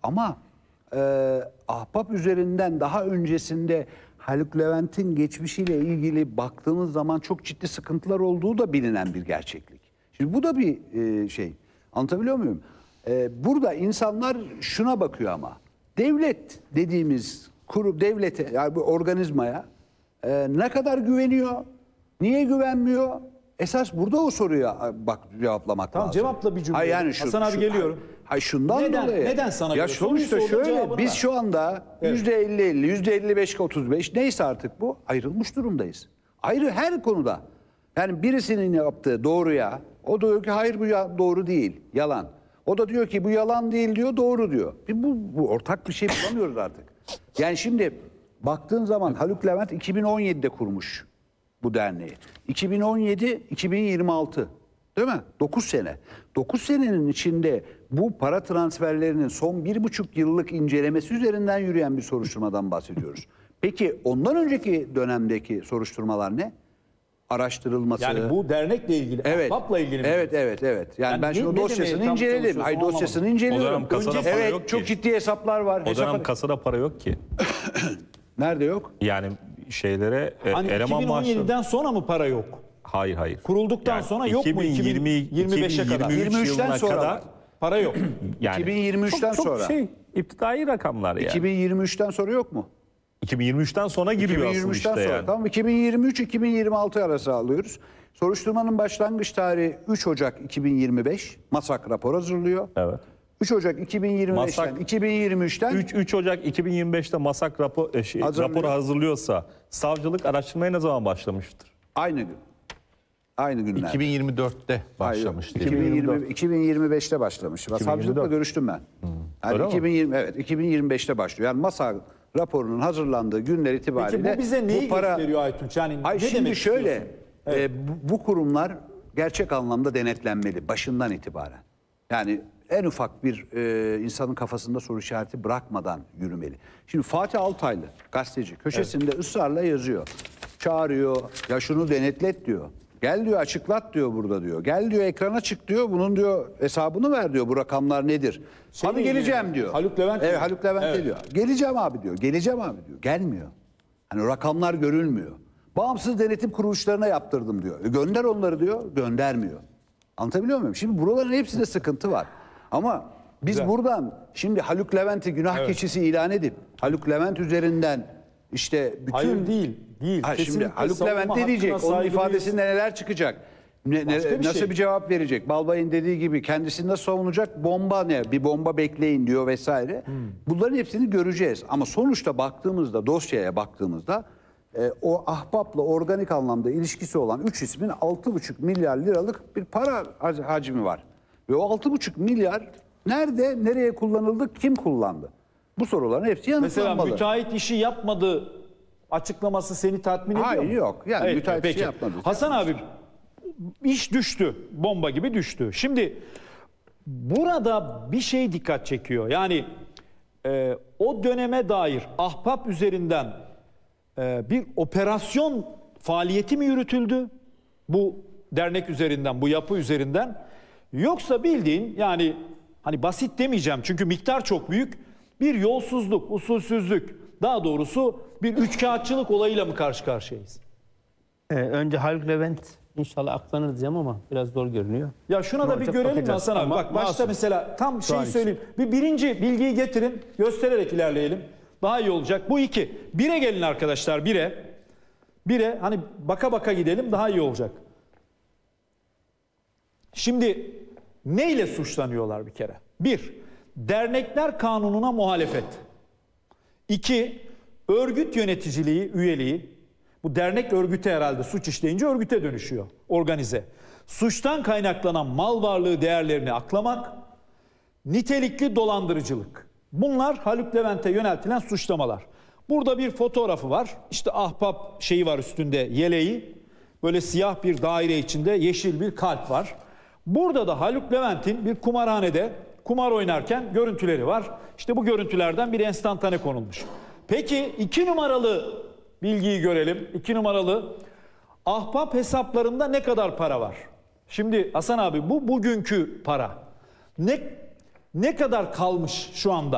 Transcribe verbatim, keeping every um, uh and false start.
Ama e, Ahbap üzerinden daha öncesinde Haluk Levent'in geçmişiyle ilgili baktığımız zaman çok ciddi sıkıntılar olduğu da bilinen bir gerçeklik. Şimdi bu da bir e, şey. Anlatabiliyor muyum? E, burada insanlar şuna bakıyor ama. Devlet dediğimiz kurum, devlete, yani bu organizmaya e, ne kadar güveniyor? Niye güvenmiyor? Esas burada o soruya bak cevaplamak Tamam, lazım. cevapla bir cümle. Hayır, yani şu, Hasan abi şu, geliyorum. Hayır, şundan Neden- dolayı. neden sana Ya göre? sonuçta Soruyu sorduğun şöyle, cevabını biz ver. şu anda yüzde elli elli, yüzde elli beş otuz beş neyse artık bu ayrılmış durumdayız. Ayrı her konuda. Yani birisinin yaptığı doğruya, o diyor ki hayır bu ya- doğru değil, yalan. O da diyor ki bu yalan değil diyor, doğru diyor. Bir Bu, bu ortak bir şey bulamıyoruz artık. Yani şimdi baktığın zaman Haluk Levent iki bin on yedide kurmuş bu derneği. iki bin on yedi iki bin yirmi altı. Değil mi? dokuz sene. dokuz senenin içinde bu para transferlerinin son bir buçuk yıllık incelemesi üzerinden yürüyen bir soruşturmadan bahsediyoruz. Peki ondan önceki dönemdeki soruşturmalar ne? Araştırılması. Yani bu dernekle ilgili, Evet. Ahbap'la ilgili mi? Evet, evet, evet. Yani, Yani ben ne- şimdi ne dosyasını demeye tam inceledim. çalışıyorsun Hayır, dosyasını anlamadım. inceliyorum. O dönem kasada Önce- para evet, yok çok ki. ciddi hesaplar var. O Hesap- dönem kasada para yok ki. Nerede yok? Yani şeylere e, Hani eleman iki bin on yediden maaşları. sonra mı para yok? Hayır hayır. Kurulduktan Yani sonra yok mu? iki bin yirmi, yirmi beşe kadar. iki bin yirmi üç yirmi üçten yılına sonra kadar var. Para yok. yani iki bin yirmi üçten çok, çok sonra. şey iptidai rakamlar yani. iki bin yirmi üçten sonra yok mu? iki bin yirmi üçten sonra giriyor iki bin asıl yirmi üçten işte sonra. yani. Tamam, iki bin yirmi üç iki bin yirmi altı arası alıyoruz. Soruşturmanın başlangıç tarihi üç Ocak iki bin yirmi beş. MASAK rapor hazırlıyor. Evet. üç Ocak iki bin yirmi beşten MASAK- iki bin yirmi üçten üç, üç Ocak iki bin yirmi beşte MASAK rapor, e, şey, Hazırlıyor. raporu hazırlıyorsa savcılık araştırmaya ne zaman başlamıştır? aynı gün. Aynı günler. iki bin yirmi dörtte Hayır, başlamış. iki bin yirmi, iki bin yirmi beşte başlamış. Savcılıkla görüştüm ben. Yani Öyle mi? iki bin yirmi evet iki bin yirmi beşte başlıyor. Yani MASAK raporunun hazırlandığı günler itibariyle Peki bu bize neyi bu para gösteriyor Aytunç? Yani Hayır, ne şimdi demek şöyle, istiyorsun? e, bu, bu kurumlar gerçek anlamda denetlenmeli başından itibaren. Yani en ufak bir e, insanın kafasında soru işareti bırakmadan yürümeli. Şimdi Fatih Altaylı gazeteci köşesinde ısrarla yazıyor. Çağırıyor, ya şunu denetlet diyor. Gel diyor, açıklat diyor burada diyor. Gel diyor, ekrana çık diyor. Bunun diyor hesabını ver diyor. Bu rakamlar nedir? Şeyle Abi geleceğim ilgili, diyor. Haluk Levent Evet, diyor. Haluk Levent Evet. diyor. Geleceğim abi diyor. Geleceğim abi diyor. Gelmiyor. Hani rakamlar görülmüyor. Bağımsız denetim kuruluşlarına yaptırdım diyor. E gönder onları diyor. Göndermiyor. Anlatabiliyor muyum? Şimdi buraların hepsinde sıkıntı var. Ama biz Güzel. buradan şimdi Haluk Levent'i günah keçisi ilan edip Haluk Levent üzerinden işte bütün... Hayır değil. Değil. Ha, şimdi Kesinlikle Haluk savunma Levent ne hakkına diyecek? Onun saygılıyız. ifadesinde neler çıkacak? Ne, ne- Başka bir nasıl şey. bir cevap verecek? Balbay'ın dediği gibi kendisini nasıl savunacak? Bomba ne? Bir bomba bekleyin diyor vesaire. Hmm. Bunların hepsini göreceğiz. Ama sonuçta baktığımızda, dosyaya baktığımızda e, o ahbapla organik anlamda ilişkisi olan üç ismin altı buçuk milyar liralık bir para hac- hacmi var. Ve o altı buçuk milyar nerede, nereye kullanıldı, kim kullandı? Bu soruların hepsi Mesela yanıtlanmalı. müteahhit işi yapmadı açıklaması seni tatmin ediyor Hayır, mu? yok. Yani Hayır, müteahhit peki. işi yapmadı. Hasan abi iş düştü. Bomba gibi düştü. Şimdi burada bir şey dikkat çekiyor. Yani e, o döneme dair Ahbap üzerinden e, bir operasyon faaliyeti mi yürütüldü? Bu dernek üzerinden, bu yapı üzerinden. Yoksa bildiğin yani hani basit demeyeceğim çünkü miktar çok büyük. Bir yolsuzluk, usulsüzlük, daha doğrusu bir üçkağıtçılık olayıyla mı karşı karşıyayız? Ee, önce Haluk Levent inşallah aklanır diyeceğim ama biraz zor görünüyor. Ya şuna Ne da bir olacak görelim mi bakacağız. Hasan abi? Ama Bak başta masum. mesela tam Şu şey an için. söyleyeyim. Bir birinci bilgiyi getirin, göstererek ilerleyelim. Daha iyi olacak. Bu iki. Bire gelin arkadaşlar, bire. Bire, hani baka baka gidelim, daha iyi olacak. Şimdi neyle suçlanıyorlar bir kere? Bir, dernekler kanununa muhalefet. İki, örgüt yöneticiliği, üyeliği. Bu dernek örgüte herhalde suç işleyince örgüte dönüşüyor. Organize. Suçtan kaynaklanan mal varlığı değerlerini aklamak. Nitelikli dolandırıcılık. Bunlar Haluk Levent'e yöneltilen suçlamalar. Burada bir fotoğrafı var. İşte ahbap şeyi var üstünde, yeleği. Böyle siyah bir daire içinde yeşil bir kalp var. Burada da Haluk Levent'in bir kumarhanede kumar oynarken görüntüleri var. İşte bu görüntülerden bir enstantane konulmuş. Peki iki numaralı bilgiyi görelim. İki numaralı ahbap hesaplarında ne kadar para var? Şimdi Hasan abi bu bugünkü para. Ne ne kadar kalmış şu anda?